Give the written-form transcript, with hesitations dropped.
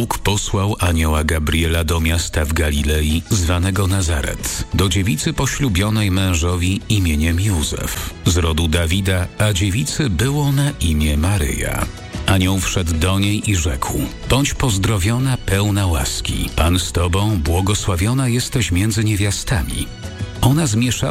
Bóg posłał anioła Gabriela do miasta w Galilei, zwanego Nazaret, do dziewicy poślubionej mężowi imieniem Józef, z rodu Dawida, a dziewicy było na imię Maryja. Anioł wszedł do niej i rzekł: bądź pozdrowiona, pełna łaski. Pan z tobą, błogosławiona jesteś między niewiastami. Ona zmieszała